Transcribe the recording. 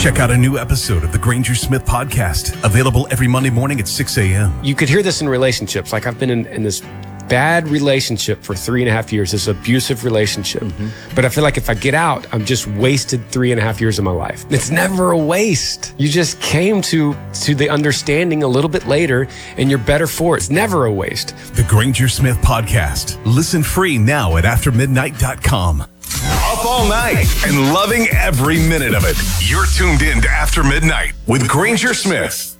Check out a new episode of the Granger Smith Podcast, available every Monday morning at 6 a.m. You could hear this in relationships. Like I've been in this bad relationship for 3.5 years, this abusive relationship. But I feel like if I get out, I'm just wasted 3.5 years of my life. It's never a waste. You just came to the understanding a little bit later and you're better for it. It's never a waste. The Granger Smith Podcast. Listen free now at aftermidnight.com. Up all night and loving every minute of it. You're tuned in to After Midnight with Granger Smith.